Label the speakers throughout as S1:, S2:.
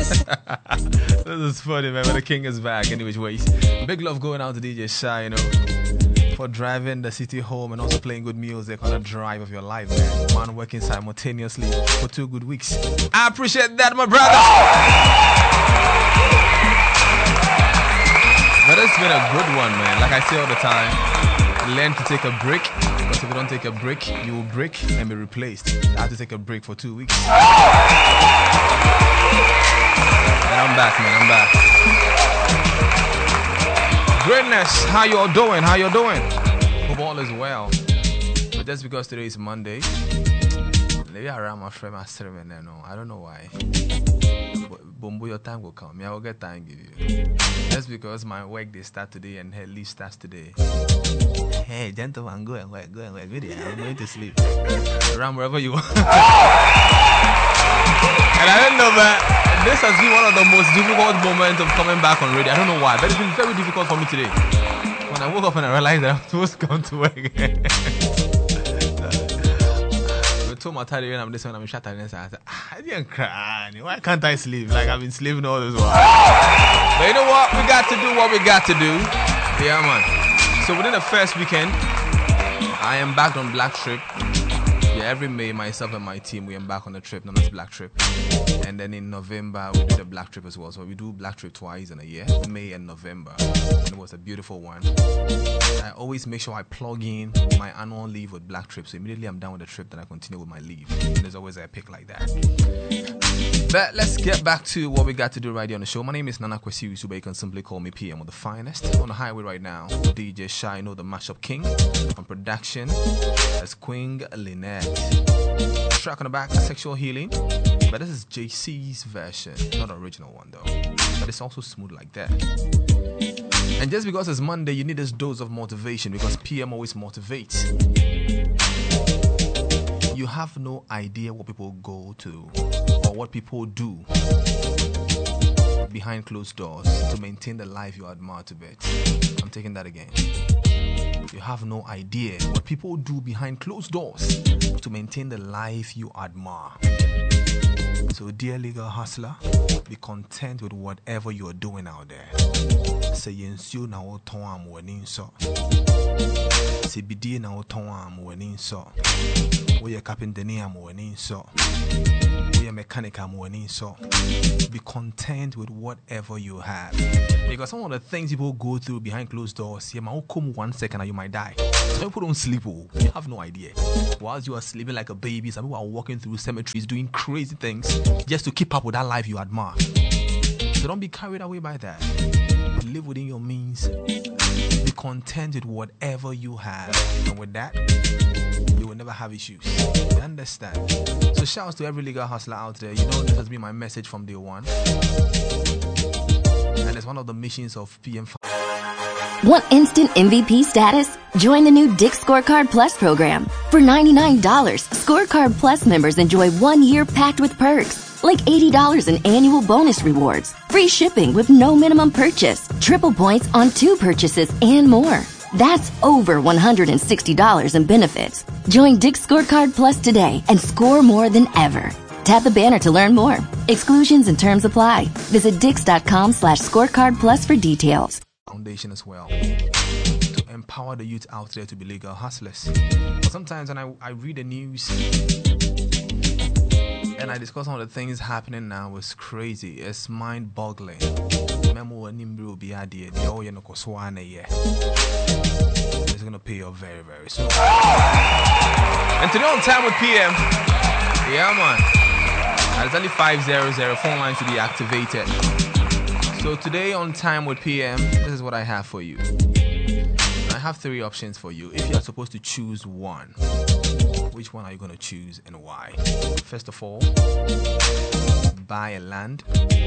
S1: This is funny, man, but the king is back. Anyways, big love going out to DJ Shy, for driving the city home and also playing good music on the drive of your life, man. Man working simultaneously for 2 good weeks. I appreciate that, my brother. But it's been a good one, man. Like I say all the time, learn to take a break. Because if you don't take a break, you will break and be replaced. I have to take a break for 2 weeks. And I'm back, man. I'm back. Greatness, how you all doing? How you doing? Hope all is well. But just because today is Monday, maybe around my friend, I don't know why. Bombo, your time will come. I will get time give you. Just because my work they start today and her leave starts today. Hey, gentlemen, go and work. Really, I'm going to sleep. Run wherever you want. And I don't know, but this has been one of the most difficult moments of coming back on radio. I don't know why, but it's been very difficult for me today. When I woke up and I realized that I'm supposed to come to work. I told my tired when I'm this one, I'm shut up and I said, I didn't cry. Why can't I sleep? Like I've been sleeping all this while. But you know what? We got to do what we got to do. Yeah, man. So within the first weekend, I am back on Black Trip. Yeah, every May, myself and my team, we embark on a trip known as Black Trip. And then in November, we do the Black Trip as well. So we do Black Trip twice in a year, May and November. And it was a beautiful one. I always make sure I plug in my annual leave with Black Trip. So immediately I'm done with the trip, then I continue with my leave. And there's always a pick like that. But let's get back to what we got to do right here on the show. My name is Nana Kwesi Yusuba. You can simply call me PM, with the finest. On the highway right now, DJ Shy, the mashup king. On production, as Queen Lynette. Track on the back, Sexual Healing. But this is JC's version. Not the original one though. But it's also smooth like that. And just because it's Monday, you need this dose of motivation because PM always motivates. You have no idea what people go to or what people do behind closed doors to maintain the life you admire to bet. I'm taking that again. You have no idea what people do behind closed doors to maintain the life you admire. So dear legal hustler, be content with whatever you're doing out there. Say yensu na oton am wani so. Say bidie na oton am wani so. Oye carpenter ni am wani so. Oye mechanic am wani so. Be content with whatever you have. Because some of the things people go through behind closed doors, you might come 1 second and you might die. Some people don't sleep. You have no idea. Whilst you are sleeping like a baby, some people are walking through cemeteries doing crazy things just to keep up with that life you admire. So don't be carried away by that. Live within your means. Be content with whatever you have. And with that, you will never have issues. You understand? So shouts to every legal hustler out there. You know this has been my message from day one. And it's one of the missions of PM.
S2: Want instant MVP status? Join the new Dick's Scorecard Plus program. For $99, Scorecard Plus members enjoy 1 year packed with perks, like $80 in annual bonus rewards, free shipping with no minimum purchase, triple points on 2 purchases, and more. That's over $160 in benefits. Join Dick's Scorecard Plus today and score more than ever. Tap the banner to learn more. Exclusions and terms apply. Visit Dix.com/scorecard plus for details.
S1: Foundation as well to empower the youth out there to be legal hustlers. But sometimes when I read the news and I discuss some of the things happening now, it's crazy. It's mind-boggling. It's gonna pay off very, very soon. And today on Time with PM, yeah man, it's only 500. Phone line should be activated. So today on Time with PM, this is what I have for you. I have 3 options for you. If you are supposed to choose one, which one are you going to choose and why? First of all, buy a land,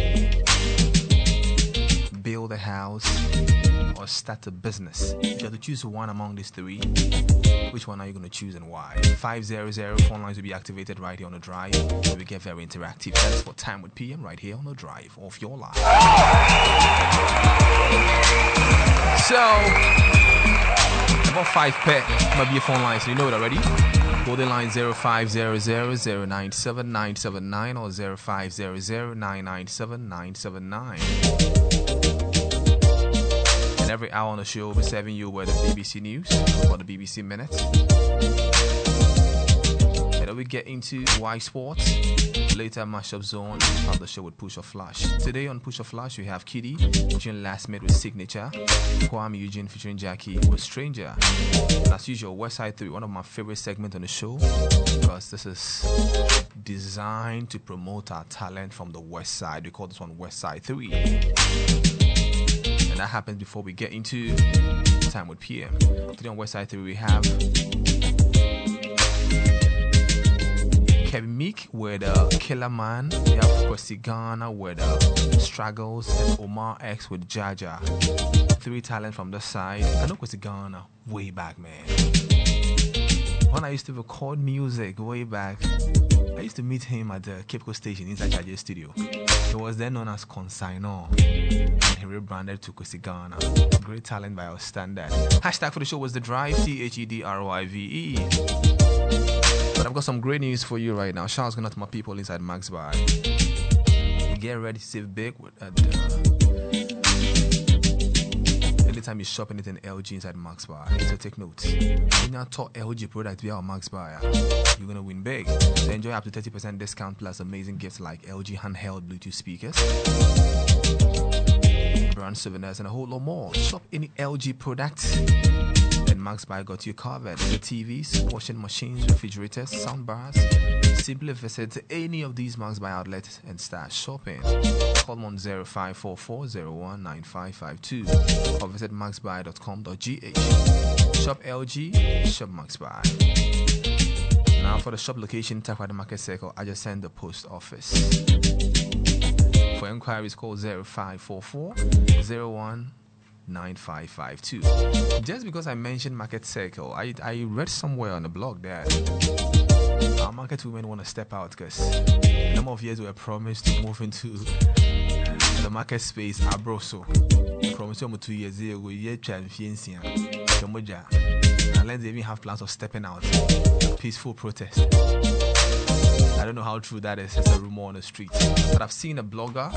S1: build a house, or start a business. If you have to choose one among these 3, which one are you going to choose and why? 500 phone lines will be activated right here on the drive. So we get very interactive. That is for Time with PM right here on the drive of your life. So, about 5 pet might be a phone line, so you know it already. Golden line 0500-097-979 or 0500-997-979. And every hour on the show, we'll be serving you with the BBC News or the BBC Minute. And then we get into Y Sports. Later, Mashup Zone of the show with Push or Flash. Today on Push or Flash, we have Kiddy featuring Last Mate with Signature, Kwame Eugene featuring Jackie with Stranger. And as usual, Westside 3, one of my favorite segments on the show, because this is designed to promote our talent from the West Side. We call this one Westside 3. And that happens before we get into Time with PM. Today on Westside 3, we have Kevin Meek with Killer Man. We have Kwesi Ghana with Struggles, and Omar X with Jaja. 3 talent from the side. I know Kwesi Ghana way back, man. When I used to record music way back, I used to meet him at the Cape Coast station inside Jaja's studio. He was then known as Consignor, and he rebranded to Kwesi Ghana. Great talent by our standard. Hashtag for the show was The Drive, THEDRIVE. But I've got some great news for you right now. Shout out to my people inside Max Bar. Get ready to save big with anytime you shop anything LG inside Max Bar. So take notes. When you talk LG product via Max Bar, you're gonna win big. So enjoy up to 30% discount plus amazing gifts like LG handheld Bluetooth speakers, brand souvenirs, and a whole lot more. Shop any LG product, and Max Buy got you covered. The TVs, washing machines, refrigerators, sound bars. Simply visit any of these Max Buy outlets and start shopping. Call them on 0544019552 or visit maxbuy.com.gh. Shop LG, shop Max Buy. Now for the shop location, Takwadi Market Circle, I just send the post office. For inquiries, call 0544-01-9552. Just because I mentioned Market Circle, I read somewhere on the blog that our market women want to step out because a number of years we were promised to move into the market space. Abroso promised them 2 years ago. We champions here. And let's even have plans of stepping out. Peaceful protest. I don't know how true that is. It's a rumor on the street. But I've seen a blogger